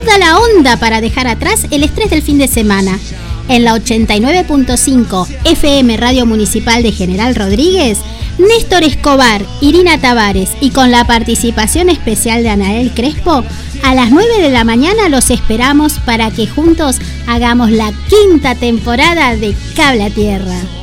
toda la onda para dejar atrás el estrés del fin de semana. En la 89.5 FM Radio Municipal de General Rodríguez, Néstor Escobar, Irina Tavares y con la participación especial de Anael Crespo, a las 9 de la mañana los esperamos para que juntos hagamos la 5ª temporada de Cable a Tierra.